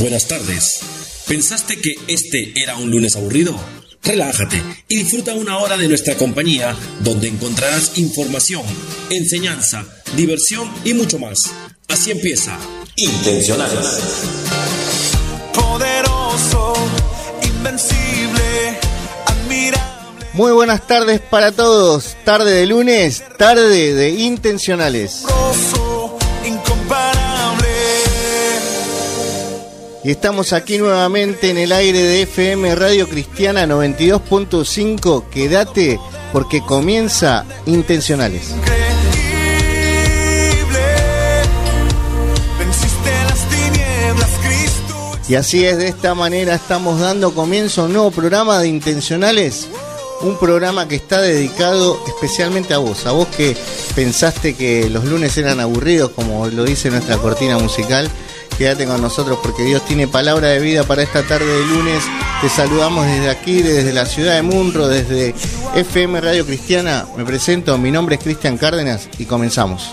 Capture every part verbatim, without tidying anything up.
Buenas tardes. ¿Pensaste que este era un lunes aburrido? Relájate y disfruta una hora de nuestra compañía, donde encontrarás información, enseñanza, diversión y mucho más. Así empieza Intencionales. Poderoso, invencible, admirable. Muy buenas tardes para todos. Tarde de lunes, tarde de Intencionales. Incomparable. Y estamos aquí nuevamente en el aire de F M Radio Cristiana noventa y dos punto cinco. Quédate porque comienza Intencionales. Y así es, de esta manera estamos dando comienzo a un nuevo programa de Intencionales. Un programa que está dedicado especialmente a vos, a vos que pensaste que los lunes eran aburridos, como lo dice nuestra cortina musical. Quédate con nosotros porque Dios tiene palabra de vida para esta tarde de lunes. Te saludamos desde aquí, desde la ciudad de Munro, desde F M Radio Cristiana. Me presento, mi nombre es Cristian Cárdenas y comenzamos.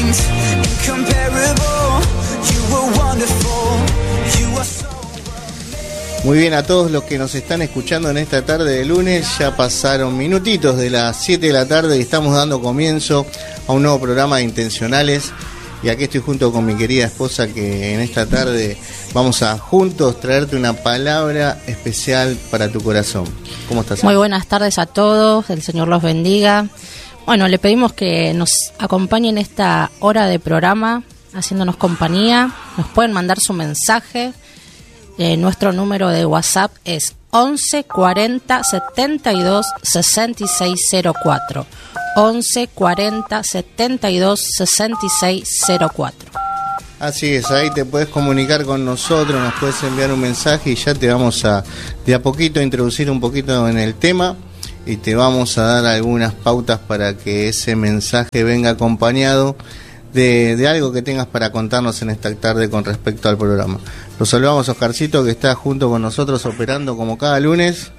Muy bien, a todos los que nos están escuchando en esta tarde de lunes, ya pasaron minutitos de las siete de la tarde y estamos dando comienzo a un nuevo programa de Intencionales. Y aquí estoy junto con mi querida esposa, que en esta tarde vamos a juntos traerte una palabra especial para tu corazón. ¿Cómo estás? Muy buenas tardes a todos, el Señor los bendiga. Bueno, le pedimos que nos acompañen esta hora de programa, haciéndonos compañía. Nos pueden mandar su mensaje. Eh, nuestro número de WhatsApp es once cuarenta setenta y dos sesenta y seis cero cuatro. once cuarenta setenta y dos sesenta y seis cero cuatro. Así es, ahí te puedes comunicar con nosotros, nos puedes enviar un mensaje y ya te vamos a de a poquito a introducir un poquito en el tema y te vamos a dar algunas pautas para que ese mensaje venga acompañado de, de algo que tengas para contarnos en esta tarde con respecto al programa. Los saludamos a Oscarcito, que está junto con nosotros operando como cada lunes.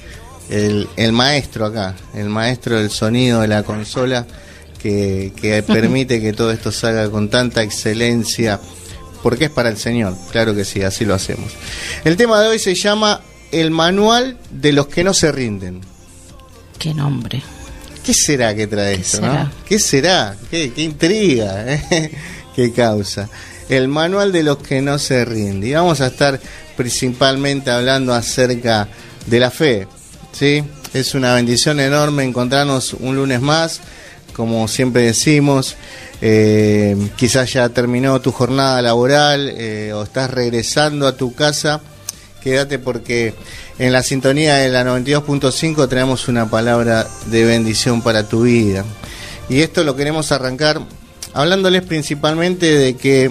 El, el maestro acá, el maestro del sonido de la consola, que, que permite que todo esto salga con tanta excelencia, porque es para el Señor, claro que sí, así lo hacemos. El tema de hoy se llama El Manual de los que no se rinden. ¿Qué nombre? ¿Qué será que trae esto, será? no? ¿Qué será? ¿Qué, qué intriga? ¿eh? ¿Qué causa? El Manual de los que no se rinden. Y vamos a estar principalmente hablando acerca de la fe. Sí, es una bendición enorme encontrarnos un lunes más, como siempre decimos. Eh, quizás ya terminó tu jornada laboral eh, o estás regresando a tu casa. Quédate porque en la sintonía de la noventa y dos punto cinco traemos una palabra de bendición para tu vida. Y esto lo queremos arrancar hablándoles principalmente de que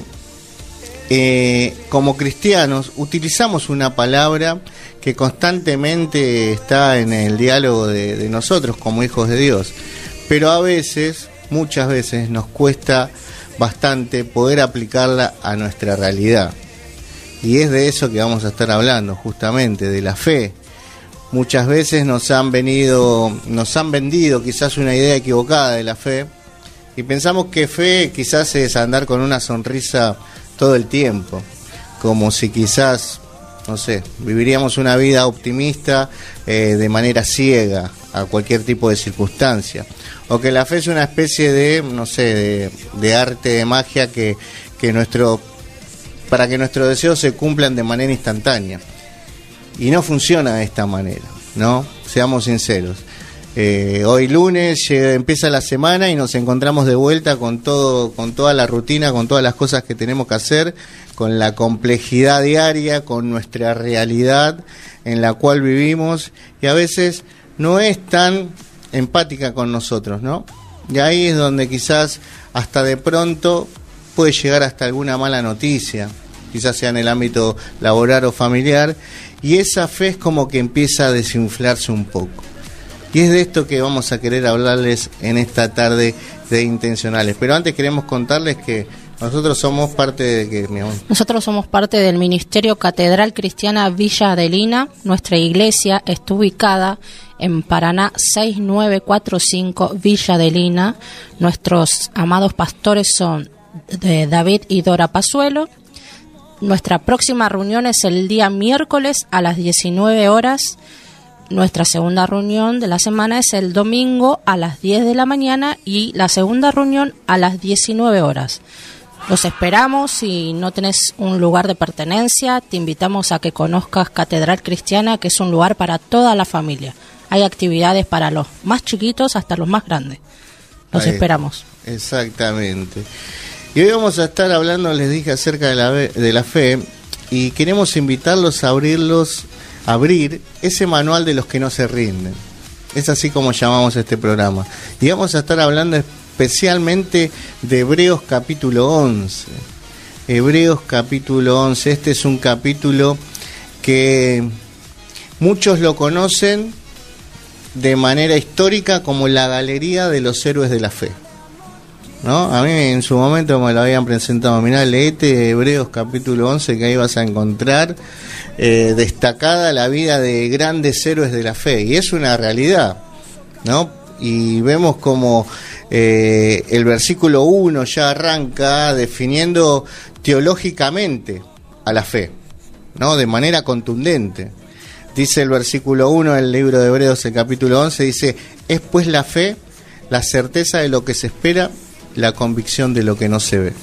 eh, como cristianos utilizamos una palabra que constantemente está en el diálogo de, de nosotros como hijos de Dios, pero a veces, muchas veces, nos cuesta bastante poder aplicarla a nuestra realidad. Y es de eso que vamos a estar hablando, justamente, de la fe. Muchas veces nos han venido, nos han vendido quizás una idea equivocada de la fe, y pensamos que fe quizás es andar con una sonrisa todo el tiempo, como si quizás, no sé, viviríamos una vida optimista eh, de manera ciega a cualquier tipo de circunstancia, o que la fe es una especie de, no sé, de, de arte de magia que, que nuestro, para que nuestros deseos se cumplan de manera instantánea, y no funciona de esta manera, ¿no? Seamos sinceros. Eh, hoy lunes llega, empieza la semana y nos encontramos de vuelta con todo, con toda la rutina, con todas las cosas que tenemos que hacer, con la complejidad diaria, con nuestra realidad en la cual vivimos, y a veces no es tan empática con nosotros, ¿no? Y ahí es donde quizás hasta de pronto puede llegar hasta alguna mala noticia, quizás sea en el ámbito laboral o familiar, y esa fe es como que empieza a desinflarse un poco. Y es de esto que vamos a querer hablarles en esta tarde de Intencionales. Pero antes queremos contarles que nosotros somos parte de... que mi amor? Nosotros somos parte del Ministerio Catedral Cristiana Villa Adelina. Nuestra iglesia está ubicada en Paraná seis nueve cuatro cinco Villa Adelina. Nuestros amados pastores son de David y Dora Pazuelo. nuestra próxima reunión es el día miércoles a las diecinueve horas. Nuestra segunda reunión de la semana es el domingo a las diez de la mañana y la segunda reunión a las diecinueve horas. Los esperamos. Si no tenés un lugar de pertenencia, te invitamos a que conozcas Catedral Cristiana, que es un lugar para toda la familia. Hay actividades para los más chiquitos hasta los más grandes. Los Ahí, esperamos. Exactamente. Y hoy vamos a estar hablando, les dije, acerca de la, de la fe, y queremos invitarlos a abrirlos abrir ese manual de los que no se rinden. Es así como llamamos este programa. Y vamos a estar hablando especialmente de Hebreos capítulo once. Hebreos capítulo once. Este es un capítulo que muchos lo conocen de manera histórica como la galería de los héroes de la fe, ¿no? A mí en su momento me lo habían presentado. Mirá, leete Hebreos capítulo once, que ahí vas a encontrar eh, destacada la vida de grandes héroes de la fe, y es una realidad, ¿no? Y vemos como eh, el versículo uno ya arranca definiendo teológicamente a la fe, ¿no? De manera contundente. Dice el versículo uno del libro de Hebreos, el capítulo once, dice: es pues la fe la certeza de lo que se espera, la convicción de lo que no se ve.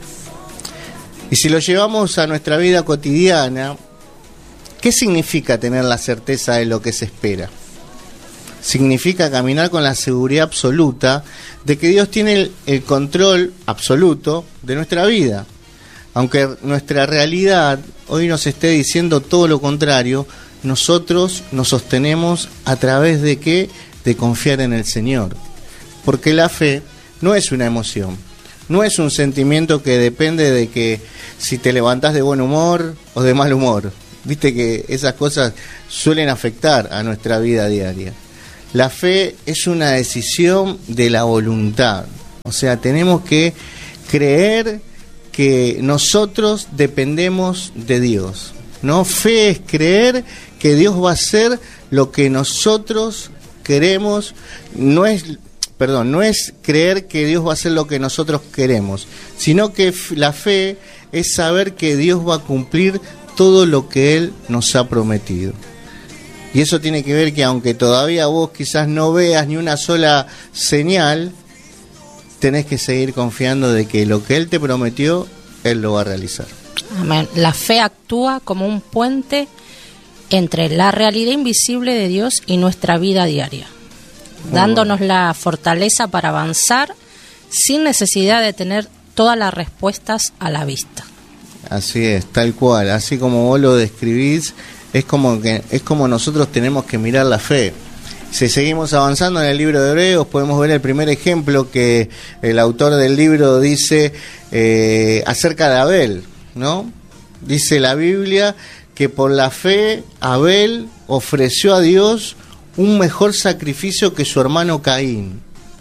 Y si lo llevamos a nuestra vida cotidiana, ¿qué significa tener la certeza de lo que se espera? Significa caminar con la seguridad absoluta de que Dios tiene el, el control absoluto de nuestra vida. Aunque nuestra realidad hoy nos esté diciendo todo lo contrario, nosotros nos sostenemos a través de qué? De confiar en el Señor. Porque la fe no es una emoción, no es un sentimiento que depende de que si te levantás de buen humor o de mal humor. Viste que esas cosas suelen afectar a nuestra vida diaria. La fe es una decisión de la voluntad. O sea, tenemos que creer que nosotros dependemos de Dios, ¿no? Fe es creer que Dios va a hacer lo que nosotros queremos. No es, perdón, no es creer que Dios va a hacer lo que nosotros queremos, sino que la fe es saber que Dios va a cumplir todo lo que Él nos ha prometido. Y eso tiene que ver que aunque todavía vos quizás no veas ni una sola señal, tenés que seguir confiando de que lo que Él te prometió, Él lo va a realizar. Amén. La fe actúa como un puente entre la realidad invisible de Dios y nuestra vida diaria, Muy dándonos bueno. la fortaleza para avanzar sin necesidad de tener todas las respuestas a la vista. Así es, tal cual, así como vos lo describís, es como que es como nosotros tenemos que mirar la fe. Si seguimos avanzando en el libro de Hebreos, podemos ver el primer ejemplo que el autor del libro dice eh, acerca de Abel, ¿no? Dice la Biblia que por la fe Abel ofreció a Dios un mejor sacrificio que su hermano Caín.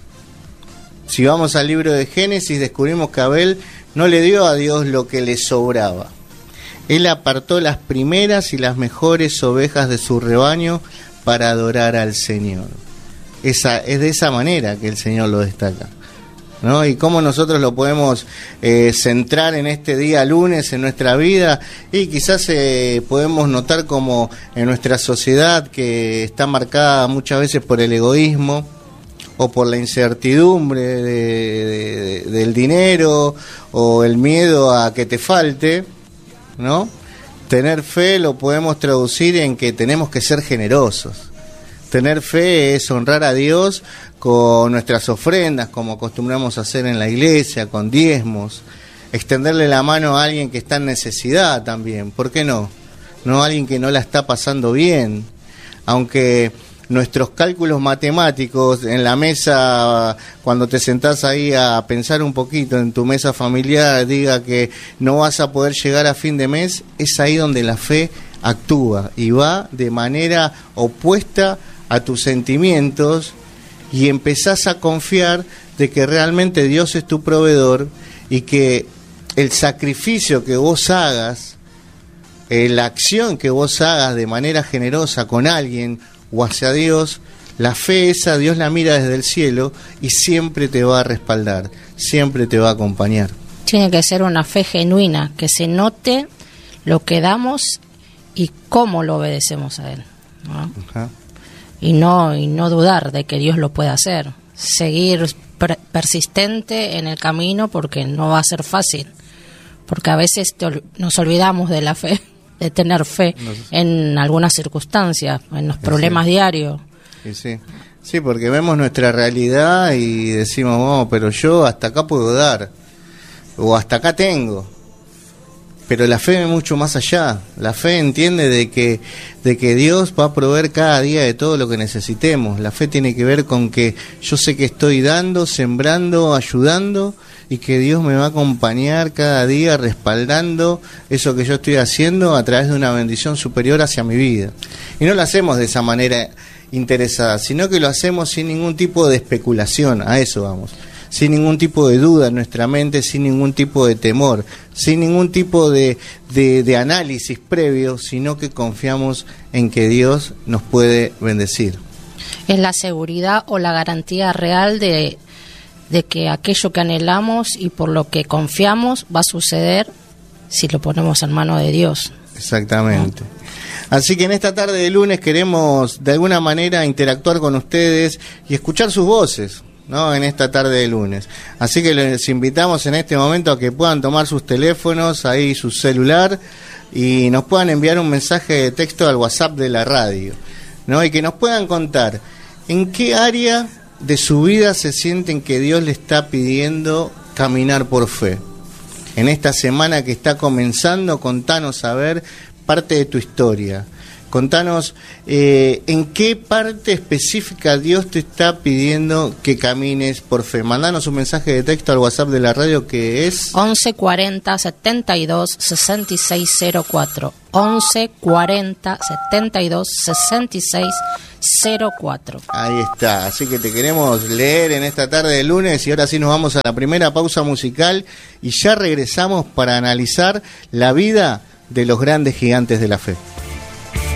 Si vamos al libro de Génesis, descubrimos que Abel no le dio a Dios lo que le sobraba. Él apartó las primeras y las mejores ovejas de su rebaño para adorar al Señor. Esa, es de esa manera que el Señor lo destaca, ¿no? Y cómo nosotros lo podemos eh, centrar en este día lunes en nuestra vida, y quizás eh, podemos notar como en nuestra sociedad, que está marcada muchas veces por el egoísmo o por la incertidumbre de, de, de, del dinero o el miedo a que te falte, ¿no? Tener fe lo podemos traducir en que tenemos que ser generosos. Tener fe es honrar a Dios con nuestras ofrendas, como acostumbramos a hacer en la iglesia, con diezmos. Extenderle la mano a alguien que está en necesidad también, ¿por qué no? No a alguien que no la está pasando bien. Aunque nuestros cálculos matemáticos en la mesa, cuando te sentás ahí a pensar un poquito en tu mesa familiar, diga que no vas a poder llegar a fin de mes, es ahí donde la fe actúa y va de manera opuesta a tus sentimientos, y empezás a confiar de que realmente Dios es tu proveedor, y que el sacrificio que vos hagas, eh, la acción que vos hagas de manera generosa con alguien o hacia Dios, la fe esa Dios la mira desde el cielo y siempre te va a respaldar, siempre te va a acompañar. Tiene que ser una fe genuina, que se note lo que damos y cómo lo obedecemos a Él, ¿no? Ajá. Y no y no dudar de que Dios lo pueda hacer, seguir per- persistente en el camino, porque no va a ser fácil, porque a veces te ol- nos olvidamos de la fe, de tener fe No sé. en algunas circunstancias, en los problemas Sí. diarios. Sí, sí. Sí, porque vemos nuestra realidad y decimos, oh, pero yo hasta acá puedo dar, o hasta acá tengo. Pero la fe es mucho más allá. La fe entiende de que, de que Dios va a proveer cada día de todo lo que necesitemos. La fe tiene que ver con que yo sé que estoy dando, sembrando, ayudando, y que Dios me va a acompañar cada día respaldando eso que yo estoy haciendo a través de una bendición superior hacia mi vida. Y no lo hacemos de esa manera interesada, sino que lo hacemos sin ningún tipo de especulación. A eso vamos. Sin ningún tipo de duda en nuestra mente, sin ningún tipo de temor, sin ningún tipo de, de, de análisis previo, sino que confiamos en que Dios nos puede bendecir. Es la seguridad o la garantía real de, de que aquello que anhelamos y por lo que confiamos va a suceder si lo ponemos en manos de Dios. Exactamente. Así que en esta tarde de lunes queremos de alguna manera interactuar con ustedes y escuchar sus voces, ¿no? En esta tarde de lunes. Así que les invitamos en este momento a que puedan tomar sus teléfonos, ahí su celular, y nos puedan enviar un mensaje de texto al WhatsApp de la radio, ¿no? Y que nos puedan contar en qué área de su vida se sienten que Dios le está pidiendo caminar por fe. En esta semana que está comenzando, contanos a ver parte de tu historia. Contanos eh, en qué parte específica Dios te está pidiendo que camines por fe. Mandanos un mensaje de texto al WhatsApp de la radio, que es once cuarenta setenta y dos sesenta y seis cero cuatro. once cuarenta setenta y dos sesenta y seis cero cuatro. Ahí está. Así que te queremos leer en esta tarde de lunes, y ahora sí nos vamos a la primera pausa musical y ya regresamos para analizar la vida de los grandes gigantes de la fe.